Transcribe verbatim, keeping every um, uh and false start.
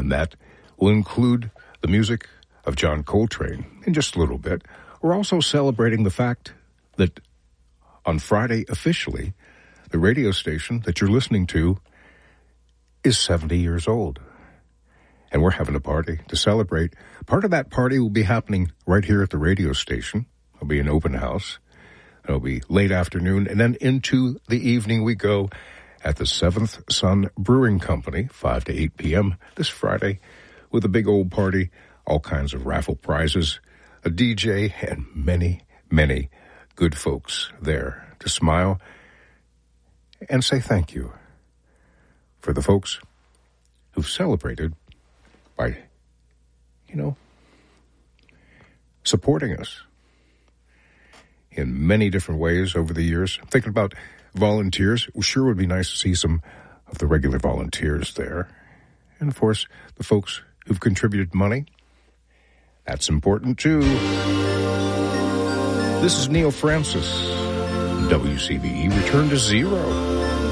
and that will include the music of John Coltrane in just a little bit. We're also celebrating the fact that on Friday, officially, the radio station that you're listening to is seventy years old. And we're having a party to celebrate. Part of that party will be happening right here at the radio station. It'll be an open house. It'll be late afternoon, and then into the evening we go at the Seventh Son Brewing Company, five to eight p.m. this Friday, with a big old party, all kinds of raffle prizes, a D J, and many, many good folks there to smile and say thank you for the folks who've celebrated by, you know, supporting us in many different ways over the years. I'm thinking about volunteers. It sure would be nice to see some of the regular volunteers there. And, of course, the folks who've contributed money. That's important, too. This is Neil Francis, W C B E, Return to Zero.